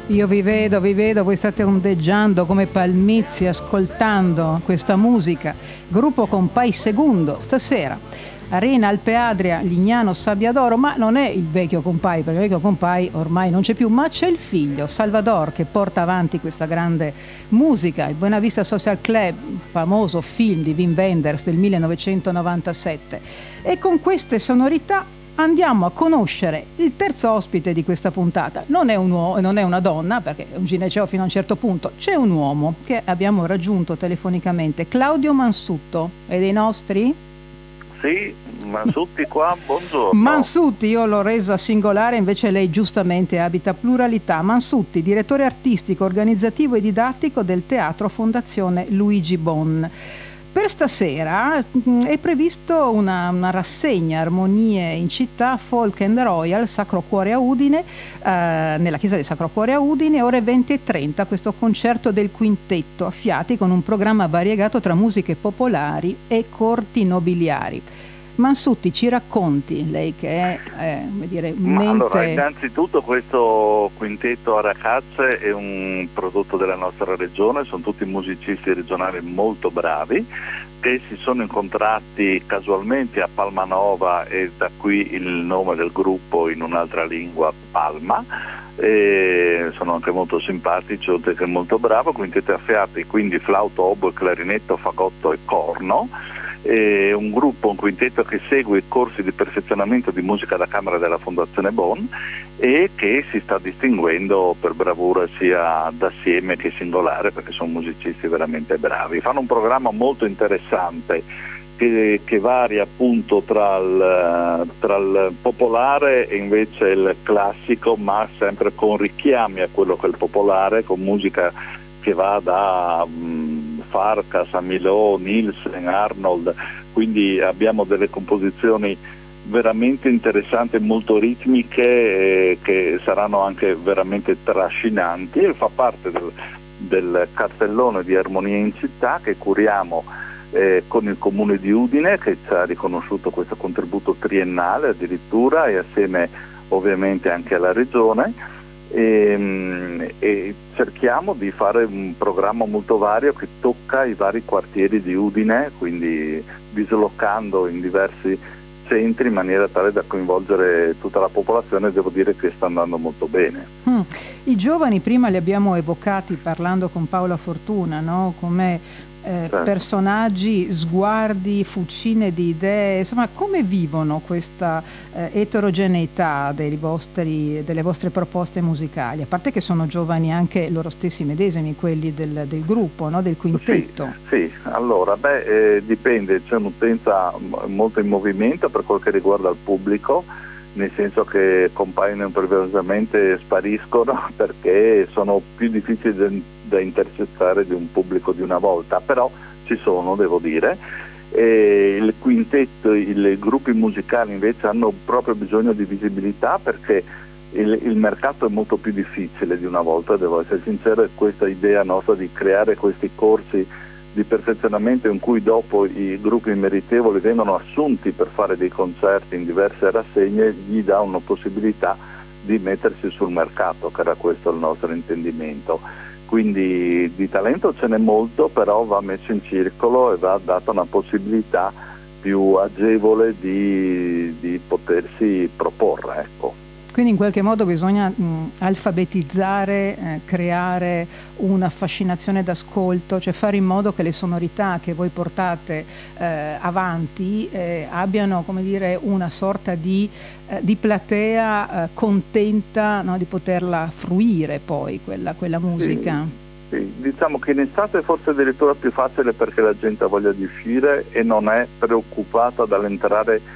Io vi vedo, voi state ondeggiando come palmizi ascoltando questa musica. Gruppo Compay Segundo, stasera. Arena Alpe Adria, Lignano Sabbiadoro, ma non è il vecchio Compay, perché il vecchio Compay ormai non c'è più, ma c'è il figlio, Salvador, che porta avanti questa grande musica. Il Buena Vista Social Club, famoso film di Wim Wenders del 1997. E con queste sonorità andiamo a conoscere il terzo ospite di questa puntata. Non è non è una donna, perché è un gineceo fino a un certo punto. C'è un uomo che abbiamo raggiunto telefonicamente, Claudio Mansutto. È dei nostri? Sì, Mansutti qua, buongiorno. Mansutti, io l'ho resa singolare, invece lei giustamente abita pluralità. Mansutti, direttore artistico, organizzativo e didattico del Teatro Fondazione Luigi Bonn. Per stasera è previsto una rassegna Armonie in città, Folk and Royal, Sacro Cuore a Udine, nella chiesa del Sacro Cuore a Udine, ore 20:30, questo concerto del quintetto a fiati con un programma variegato tra musiche popolari e corti nobiliari. Mansutti, ci racconti, lei che è come dire, mente... Allora, innanzitutto questo quintetto a Ragazze è un prodotto della nostra regione, sono tutti musicisti regionali molto bravi che si sono incontrati casualmente a Palmanova, e da qui il nome del gruppo in un'altra lingua, Palma. E sono anche molto simpatici, oltre che molto bravo, quintetto a fiati, quindi flauto, oboe, clarinetto, fagotto e corno. È un gruppo, un quintetto che segue i corsi di perfezionamento di musica da camera della Fondazione Bonn e che si sta distinguendo per bravura sia d'assieme che singolare, perché sono musicisti veramente bravi. Fanno un programma molto interessante che varia appunto tra il popolare e invece il classico, ma sempre con richiami a quello che è il popolare, con musica che va da Farkas, Milò, Nielsen, Arnold, quindi abbiamo delle composizioni veramente interessanti, molto ritmiche, che saranno anche veramente trascinanti, e fa parte del cartellone di Armonie in città che curiamo con il Comune di Udine, che ci ha riconosciuto questo contributo triennale addirittura, e assieme ovviamente anche alla Regione. E cerchiamo di fare un programma molto vario che tocca i vari quartieri di Udine, quindi dislocando in diversi centri in maniera tale da coinvolgere tutta la popolazione. Devo dire che sta andando molto bene. I giovani prima li abbiamo evocati parlando con Paola Fortuna, no? Come Certo. Personaggi, sguardi, fucine di idee, insomma, come vivono questa eterogeneità delle vostre proposte musicali? A parte che sono giovani anche loro stessi medesimi, quelli del gruppo, no? Del quintetto. Sì, allora, dipende, c'è un'utenza molto in movimento per quel che riguarda il pubblico, nel senso che compaiono improvvisamente, spariscono perché sono più difficili da intercettare di un pubblico di una volta, però ci sono, devo dire. E il quintetto, i gruppi musicali invece hanno proprio bisogno di visibilità, perché il mercato è molto più difficile di una volta, devo essere sincero, e questa idea nostra di creare questi corsi di perfezionamento in cui dopo i gruppi meritevoli vengono assunti per fare dei concerti in diverse rassegne gli dà una possibilità di mettersi sul mercato, che era questo il nostro intendimento. Quindi di talento ce n'è molto, però va messo in circolo e va data una possibilità più agevole di potersi proporre, ecco. Quindi in qualche modo bisogna alfabetizzare, creare una fascinazione d'ascolto, cioè fare in modo che le sonorità che voi portate avanti abbiano, come dire, una sorta di platea contenta, no, di poterla fruire poi quella musica. Sì, diciamo che in estate forse è addirittura più facile, perché la gente ha voglia di uscire e non è preoccupata dall'entrare